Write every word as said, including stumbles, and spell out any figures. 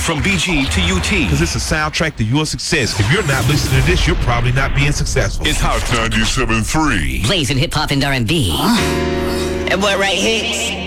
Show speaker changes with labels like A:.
A: From B G to U T.
B: Because it's a soundtrack to your success. If you're not listening to this, you're probably not being successful.
A: It's Hot ninety-seven point three.
C: Blazing hip hop and R and B.
D: That boy right here.